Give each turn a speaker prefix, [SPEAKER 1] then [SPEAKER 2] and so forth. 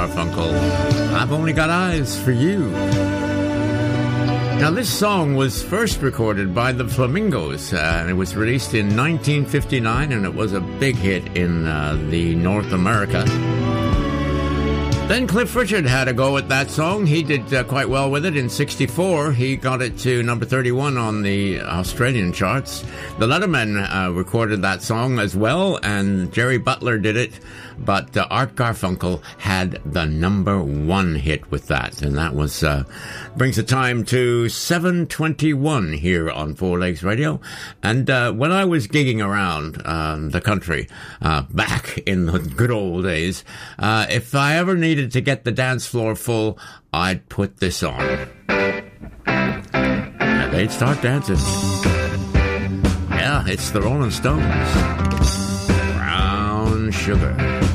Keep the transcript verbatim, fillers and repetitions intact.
[SPEAKER 1] Garfunkel, I've Only Got Eyes for You. Now, this song was first recorded by the Flamingos, uh, and it was released in nineteen fifty-nine, and it was a big hit in uh, the North America. Then Cliff Richard had a go at that song. He did uh, quite well with it. In sixty-four, he got it to number thirty-one on the Australian charts. The Lettermen uh, recorded that song as well, and Jerry Butler did it. But uh, Art Garfunkel had the number one hit with that, and that was uh, brings the time to seven twenty-one here on Four Legs Radio. And uh, when I was gigging around um, the country uh, back in the good old days, uh, if I ever needed to get the dance floor full, I'd put this on, and they'd start dancing. Yeah, it's the Rolling Stones. Brown Sugar.